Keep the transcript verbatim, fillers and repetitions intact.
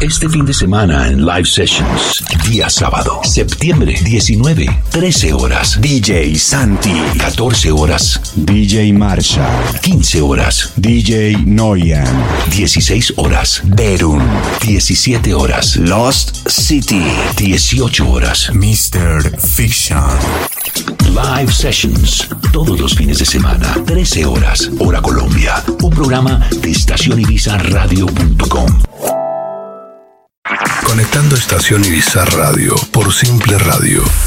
Este fin de semana en Live Sessions. Día sábado, septiembre diecinueve, trece horas. D J Santi. catorce horas. D J Marshall. quince horas. D J Noyan. dieciséis horas. Derun. diecisiete horas. Lost City. dieciocho horas. mister Fiction. Live Sessions. Todos los fines de semana. trece horas. Hora Colombia. Un programa de estación ibiza radio punto com. Conectando Estación Ibiza Radio por Simple Radio.